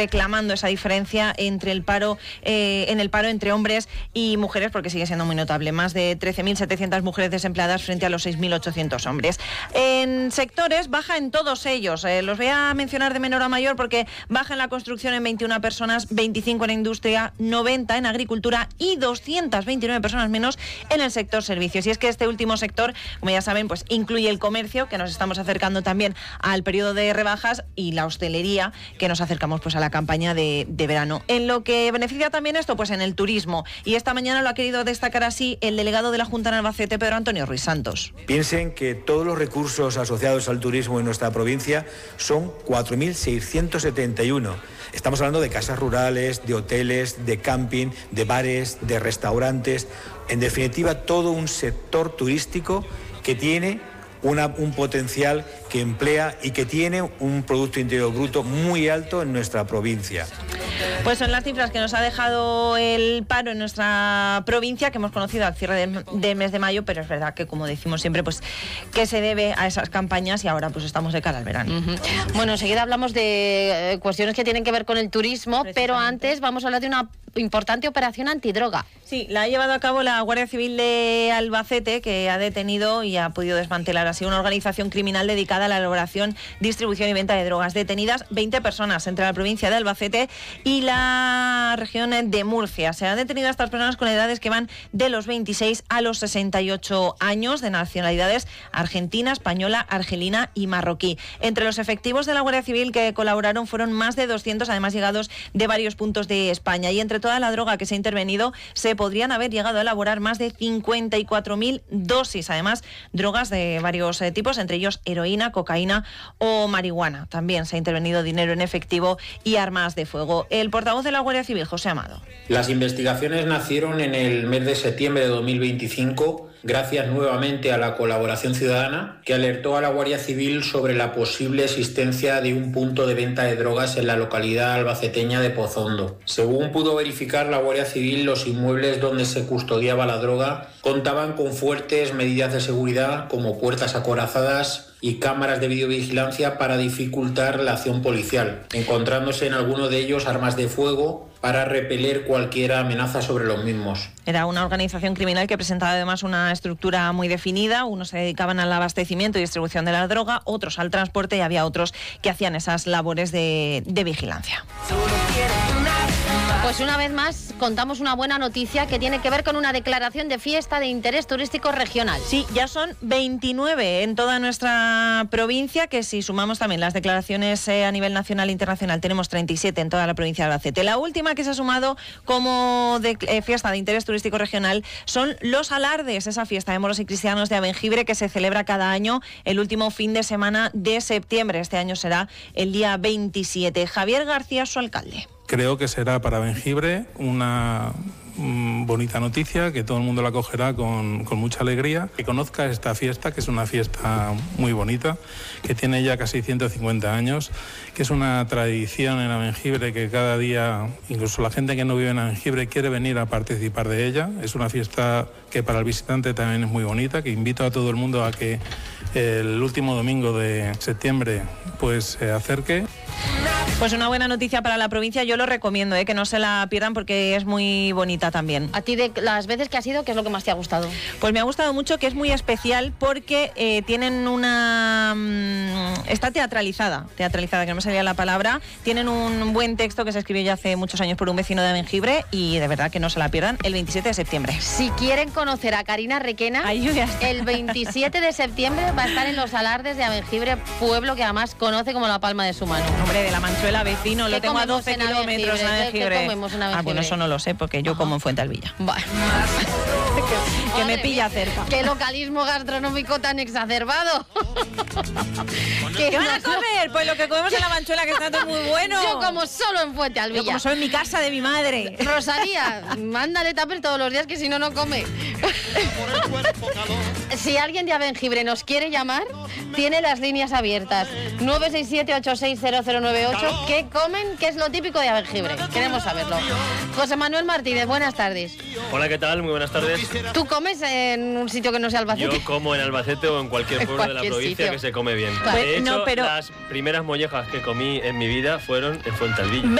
reclamando esa diferencia entre el paro, en el paro entre hombres y mujeres, porque sigue siendo muy notable. Más de 13.700 mujeres desempleadas frente a los 6.800 hombres. En sectores baja en todos ellos. Los voy a mencionar de menor a mayor porque baja en la construcción en 21 personas, 25 en la industria, 90 en agricultura y 229 personas menos en el sector servicios. Y es que este último sector, como ya saben, pues incluye el comercio, que nos estamos acercando también al periodo de rebajas, y la hostelería, que nos acercamos pues a la campaña de verano. En lo que beneficia también esto, pues en el turismo. Y esta mañana lo ha querido destacar así el delegado de la Junta en Albacete, Pedro Antonio Ruiz Santos. Piensen que todos los recursos asociados al turismo en nuestra provincia son 4.671. Estamos hablando de casas rurales, de hoteles, de camping, de bares, de restaurantes. En definitiva, todo un sector turístico que tiene un potencial, que emplea y que tiene un Producto Interior Bruto muy alto en nuestra provincia. Pues son las cifras que nos ha dejado el paro en nuestra provincia, que hemos conocido al cierre del mes de mayo, pero es verdad que, como decimos siempre, pues que se debe a esas campañas y ahora pues estamos de cara al verano. Bueno, enseguida hablamos de cuestiones que tienen que ver con el turismo, pero antes vamos a hablar de una importante operación antidroga. Sí, la ha llevado a cabo la Guardia Civil de Albacete, que ha detenido y ha podido desmantelar así una organización criminal dedicada a la elaboración, distribución y venta de drogas. Detenidas 20 personas entre la provincia de Albacete y la región de Murcia. Se han detenido a estas personas con edades que van de los 26 a los 68 años, de nacionalidades argentina, española, argelina y marroquí. Entre los efectivos de la Guardia Civil que colaboraron fueron más de 200, además llegados de varios puntos de España. Y entre toda la droga que se ha intervenido, se podrían haber llegado a elaborar más de 54.000 dosis. Además, drogas de varios tipos, entre ellos heroína, cocaína o marihuana. También se ha intervenido dinero en efectivo y armas de fuego. El portavoz de la Guardia Civil, José Amado. Las investigaciones nacieron en el mes de septiembre de 2025, gracias nuevamente a la colaboración ciudadana, que alertó a la Guardia Civil sobre la posible existencia de un punto de venta de drogas en la localidad albaceteña de Pozondo. Según pudo verificar la Guardia Civil, los inmuebles donde se custodiaba la droga contaban con fuertes medidas de seguridad, como puertas acorazadas y cámaras de videovigilancia para dificultar la acción policial, encontrándose en alguno de ellos armas de fuego para repeler cualquier amenaza sobre los mismos. Era una organización criminal que presentaba además una estructura muy definida. Unos se dedicaban al abastecimiento y distribución de la droga, otros al transporte, y había otros que hacían esas labores de vigilancia. Pues una vez más contamos una buena noticia que tiene que ver con una declaración de fiesta de interés turístico regional. Sí, ya son 29 en toda nuestra provincia, que si sumamos también las declaraciones a nivel nacional e internacional, tenemos 37 en toda la provincia de Albacete. La última que se ha sumado como fiesta de interés turístico regional son los alardes, esa fiesta de moros y cristianos de Abengibre que se celebra cada año el último fin de semana de septiembre. Este año será el día 27. Javier García, su alcalde. Creo que será para Abengibre una bonita noticia, que todo el mundo la acogerá con mucha alegría, que conozca esta fiesta, que es una fiesta muy bonita, que tiene ya casi 150 años, que es una tradición en Abengibre que cada día, incluso la gente que no vive en Abengibre, quiere venir a participar de ella. Es una fiesta que para el visitante también es muy bonita, que invito a todo el mundo a que el último domingo de septiembre pues se acerque. Pues una buena noticia para la provincia, yo lo recomiendo, que no se la pierdan porque es muy bonita también. A ti, de las veces que has ido, ¿qué es lo que más te ha gustado? Pues me ha gustado mucho, que es muy especial porque tienen una... está teatralizada, que no me salía la palabra. Tienen un buen texto que se escribió ya hace muchos años por un vecino de Abengibre y de verdad que no se la pierdan el 27 de septiembre. Si quieren conocer a Karina Requena, el 27 de septiembre va a estar en los alardes de Abengibre, pueblo que además conoce como la palma de su mano. Hombre, de la Manchuela, vecino, lo tengo a 12 kilómetros en Abengibre. ¿Qué comemos en Abengibre? Ah, bueno, eso no lo sé porque yo como en Fuentealbilla. Vale. que me pilla cerca. ¡Qué localismo gastronómico tan exacerbado! ¿Qué van a comer? Pues lo que comemos en la Manchuela, que está todo muy bueno. Yo como solo en Fuentealbilla. Yo como solo en mi casa de mi madre. Rosalía, mándale tupper todos los días, que si no, no come. Si alguien de Abengibre nos quiere llamar, tiene las líneas abiertas. 967-860098. ¿Qué comen? ¿Qué es lo típico de Abengibre? Queremos saberlo. José Manuel Martínez, buenas tardes. Hola, ¿qué tal? Muy buenas tardes. ¿Tú comes en un sitio que no sea Albacete? Yo como en Albacete o en cualquier pueblo de la provincia que se come bien. De hecho, las primeras mollejas que comí en mi vida fueron en Fuentealbilla.